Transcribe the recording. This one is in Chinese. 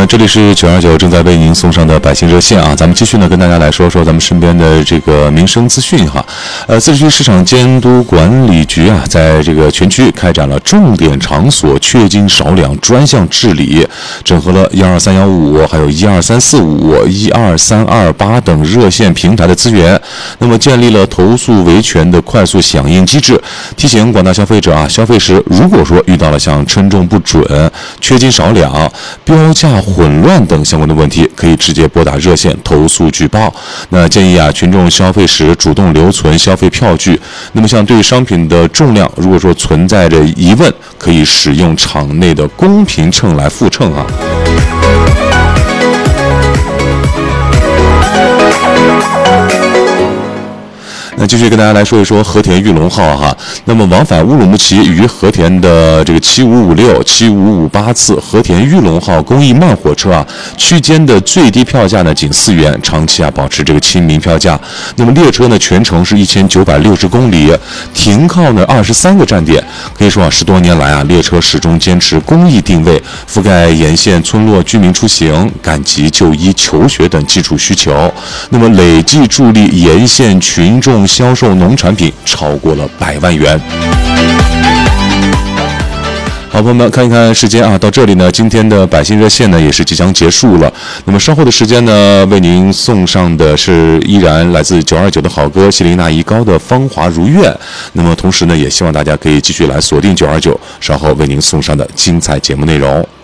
呢，这里是929正在为您送上的百姓热线啊，咱们继续呢跟大家来说说咱们身边的这个民生资讯哈。自治区市场监督管理局啊，在这个全区开展了重点场所缺斤少两专项治理，整合了12315还有12345、12328等热线平台的资源，那么建立了投诉维权的快速响应机制，提醒广大消费者啊，消费时如果说遇到了像称重不准、缺斤少两、标价混乱等相关的问题，可以直接拨打热线投诉举报。那建议啊，群众消费时主动留存消费票据。那么像对商品的重量，如果说存在着疑问，可以使用场内的公平秤来复秤啊。那继续跟大家来说一说和田玉龙号哈。那么往返乌鲁木齐与和田的这个7556、7558次和田玉龙号公益慢火车啊，区间的最低票价呢仅4元，长期啊保持这个亲民票价。那么列车呢全程是1960公里，停靠呢23个站点。可以说啊，10多年来啊，列车始终坚持公益定位，覆盖沿线村落居民出行、赶集、就医、求学等基础需求。那么累计助力沿线群众销售农产品超过了100万元。好，朋友们，看一看时间啊，到这里呢，今天的百姓热线呢也是即将结束了。那么稍后的时间呢，为您送上的是依然来自929的好歌，希林娜依高的《芳华如愿》。那么同时呢，也希望大家可以继续来锁定929，稍后为您送上的精彩节目内容。